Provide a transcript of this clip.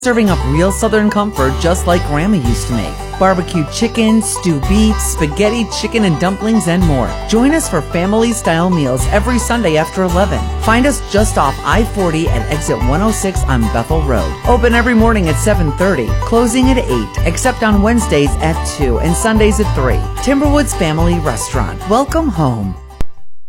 serving up real Southern comfort just like Grandma used to make. Barbecue chicken, stew beef, spaghetti, chicken and dumplings, and more. Join us for family-style meals every Sunday after 11. Find us just off I-40 at exit 106 on Bethel Road. Open every morning at 7:30, closing at 8, except on Wednesdays at 2 and Sundays at 3. Timberwoods Family Restaurant. Welcome home.